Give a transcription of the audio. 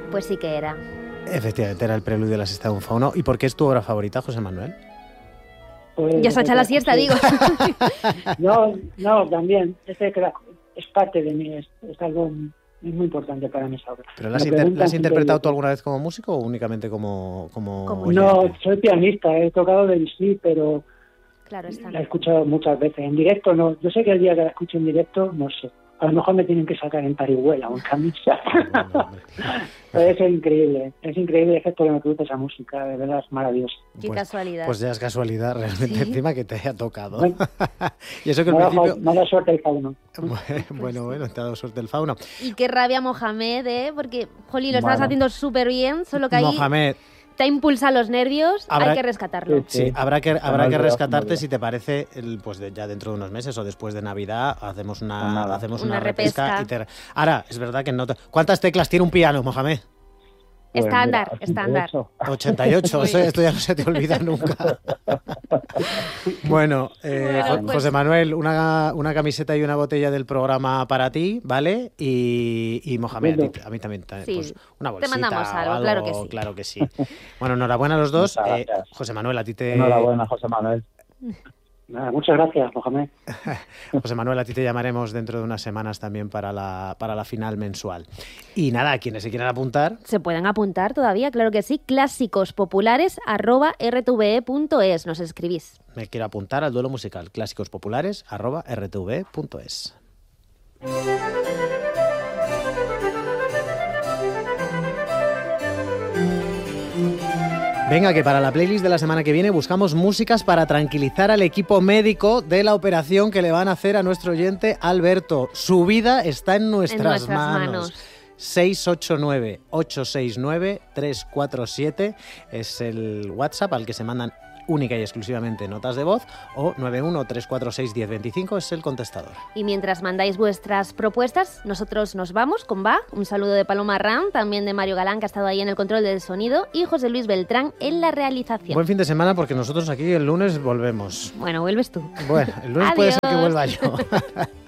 Pues sí que era. Efectivamente, era el preludio de la sexta de un fauno. ¿Y por qué es tu obra favorita, José Manuel? Pues, Ya se ha echado la siesta, digo. No, también. Es parte de mí, es algo muy importante para mis obras. ¿Pero la has interpretado tú alguna vez como músico o únicamente como No, soy pianista, he tocado Debussy, pero Claro está. la he escuchado muchas veces. En directo no. Yo sé que el día que la escuche en directo, no sé. A lo mejor me tienen que sacar en parihuela o en camisa. Pero es increíble, es que porque me gusta esa música, de verdad es maravilloso. Qué casualidad. Pues ya es casualidad realmente, Sí. encima que te haya tocado. Bueno, Y eso que al me principio... da suerte el fauno. Bueno, te ha dado suerte el fauno. Y qué rabia Mohamed, porque, jolín, lo estabas Bueno. haciendo súper bien, solo que ahí Mohamed, te impulsa los nervios, Habrá- hay que rescatarlo. sí, habrá que olvidado, rescatarte me si te parece, ya dentro de unos meses o después de Navidad hacemos una Una repesca. repesca. Ahora, es verdad que no... ¿Cuántas teclas tiene un piano, Mohamed? Estándar, Pues estándar. 88, esto ya no se te olvida nunca. Bueno, Bueno, pues- José Manuel, una camiseta y una botella del programa para ti, ¿vale? Y Mohamed, a mí también, Sí, pues una te bolsita mandamos o algo, claro que sí. Bueno, enhorabuena a los dos. Muchas gracias. José Manuel, a ti Enhorabuena, José Manuel. Nada, muchas gracias, Mohamed. José Manuel, a ti te llamaremos dentro de unas semanas también para la final mensual. Y nada, quienes se quieran apuntar... Se pueden apuntar todavía, claro que sí. clásicosPopulares@rtve.es. Nos escribís. Me quiero apuntar al duelo musical, clásicospopulares@rtv.es. Venga, que para la playlist de la semana que viene buscamos músicas para tranquilizar al equipo médico de la operación que le van a hacer a nuestro oyente Alberto. Su vida está en nuestras manos. 689-869-347 es el WhatsApp al que se mandan única y exclusivamente notas de voz, o 91-346-1025 es el contestador. Y mientras mandáis vuestras propuestas, nosotros nos vamos con Bach. Un saludo de Paloma Ram, también de Mario Galán, que ha estado ahí en el control del sonido, y José Luis Beltrán en la realización. Buen fin de semana, porque nosotros aquí el lunes volvemos. Bueno, vuelves tú. Bueno, el lunes puede ser que Adiós. vuelva yo.